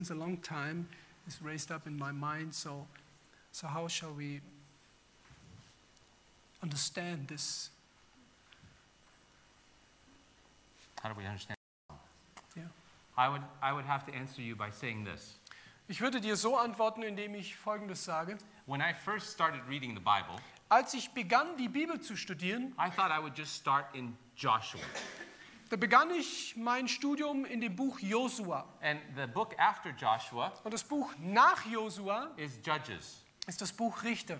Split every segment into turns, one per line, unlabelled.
a long time is raised up in my mind. So how shall we understand this?
How do we understand?
Yeah.
I would have to answer you by saying this.
Ich würde dir so antworten, indem ich Folgendes sage.
When I first started reading the Bible,
Als ich begann, die Bibel zu studieren,
I thought I would just start in Joshua.
da begann ich mein Studium in dem Buch Josua.
And the book after Joshua
Und das Buch nach Josua
is Judges.
ist das Buch Richter.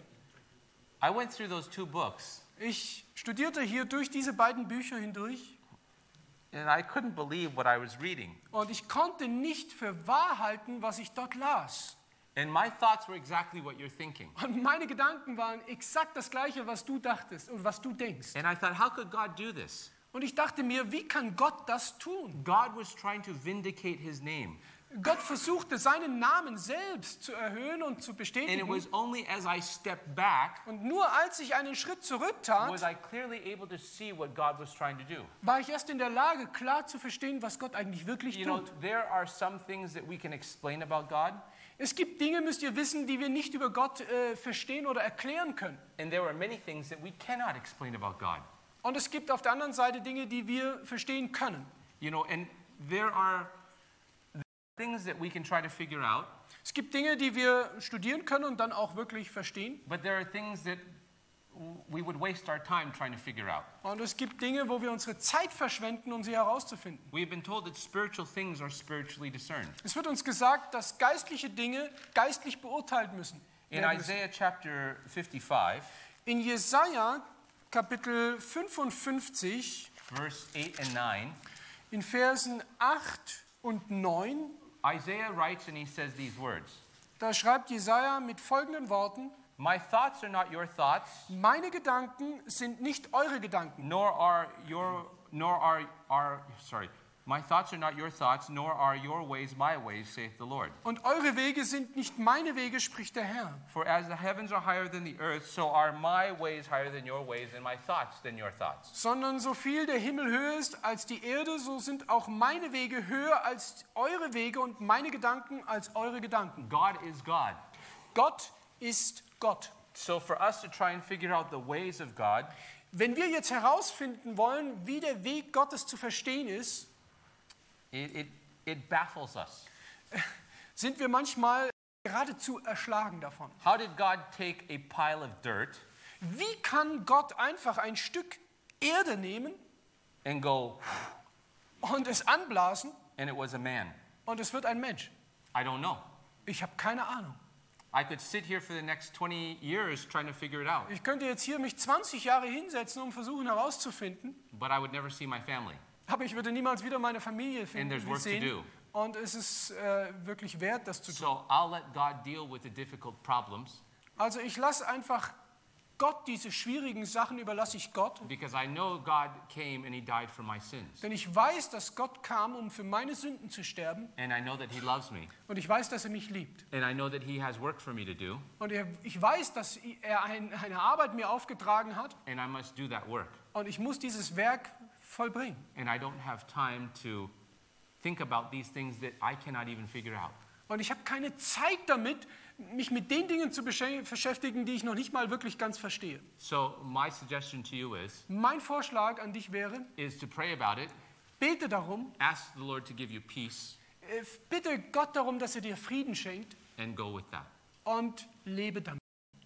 I went through those two books,
Ich studierte hier durch diese beiden Bücher hindurch
and I couldn't believe what I was reading.
und ich konnte nicht für wahr halten, was ich dort las.
And my thoughts were exactly what you're thinking.
Und meine Gedanken waren exakt das Gleiche, was du dachtest und was du denkst.
And I thought, how could God do this?
Und ich dachte mir, wie kann Gott das tun?
God was trying to vindicate his name.
Gott versuchte, seinen Namen selbst zu erhöhen und zu
And it
bestätigen.
was only as I stepped back
Und nur als ich einen Schritt zurücktat,
was I clearly able to see what God was trying to do.
war ich erst in der Lage, klar zu verstehen, was Gott eigentlich wirklich
You know,
tut.
there are some things that we can explain about God,
Es gibt Dinge, müsst ihr wissen, die wir nicht über Gott verstehen oder erklären können.
and there are many things that we cannot explain about God.
Und es gibt auf der anderen Seite Dinge, die wir verstehen können.
You know, and there are things that we can try to figure out,
Es gibt Dinge, die wir studieren können und dann auch wirklich verstehen.
but there are things that we would waste our time trying to figure out.
Und es gibt Dinge, wo wir unsere Zeit verschwenden, um sie herauszufinden.
We've been told that spiritual things are spiritually discerned.
Es wird uns gesagt, dass geistliche Dinge geistlich beurteilt müssen.
In Isaiah chapter 55,
In Jesaja Kapitel 55,
verse 8 and 9,
in Versen 8 und 9,
Isaiah writes and he says these words,
da schreibt Jesaja mit folgenden Worten:
"My thoughts are not your thoughts,
Meine Gedanken sind nicht eure Gedanken,
My thoughts are not your thoughts, nor are your ways my ways, saith the Lord.
und eure Wege sind nicht meine Wege, spricht der Herr.
For as the heavens are higher than the earth, so are my ways higher than your ways, and my thoughts than your thoughts."
Sondern so viel der Himmel höher ist als die Erde, so sind auch meine Wege höher als eure Wege und meine Gedanken als eure Gedanken.
God is God.
Gott ist Gott.
So for us to try and figure out the ways of God,
Wenn wir jetzt herausfinden wollen, wie der Weg Gottes zu verstehen ist,
it baffles us.
sind wir manchmal geradezu erschlagen davon.
How did God take a pile of dirt
Wie kann Gott einfach ein Stück Erde nehmen
and go,
und es anblasen
and it was a man?
und es wird ein Mensch?
I don't know.
Ich habe keine Ahnung.
I could sit here for the next 20 years trying to figure it out,
Ich könnte jetzt hier mich 20 Jahre hinsetzen und versuchen herauszufinden,
but I would never see my family.
aber ich würde niemals wieder meine Familie
And there's work to
sehen.
do.
Und es ist wirklich wert, das zu tun.
So I'll let God deal with the difficult problems
Also ich lasse einfach Gott, diese schwierigen Sachen überlasse ich Gott.
because I know God came and he died for my sins.
Denn ich weiß, dass Gott kam, um für meine Sünden zu sterben.
And I know that he loves me.
Und ich weiß, dass er mich liebt.
And I know that he has work for me to do.
Und ich weiß, dass er eine Arbeit mir aufgetragen hat.
And I must do that work.
Und ich muss dieses Werk vollbringen.
And I don't have time to think about these things that I cannot even figure out.
Und ich habe keine Zeit damit, mich mit den Dingen zu beschäftigen, die ich noch nicht mal wirklich ganz verstehe.
So my suggestion to you
Mein Vorschlag an dich wäre,
is to pray about it,
bete darum,
ask the Lord to give you peace,
bitte Gott darum, dass er dir Frieden schenkt
and go with that.
und lebe damit.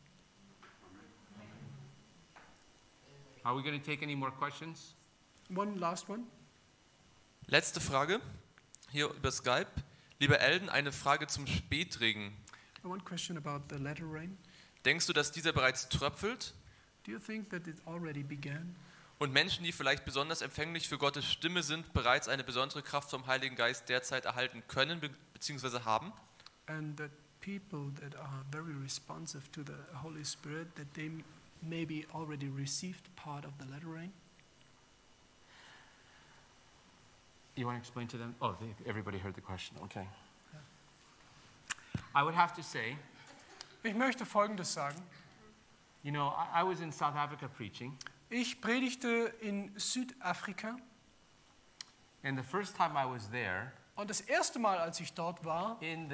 Are we going to take any more questions?
One last one.
Letzte Frage, hier über Skype. Lieber Elden, eine Frage zum Spätregen.
One question about the latter rain.
Denkst du, dass dieser bereits tröpfelt
Do you think that it already began?
und Menschen, die vielleicht besonders empfänglich für Gottes Stimme sind, bereits eine besondere Kraft vom Heiligen Geist derzeit erhalten können bzw. haben?
And that people that are very responsive to the Holy Spirit, that they maybe already received part of the latter rain?
You want to explain to them? Oh, everybody heard the question. Okay. I would have to say,
Ich möchte Folgendes sagen.
you know, I was in South Africa preaching,
Ich predigte in Südafrika
and the first time I was there,
Und das erste Mal, als ich dort war,
in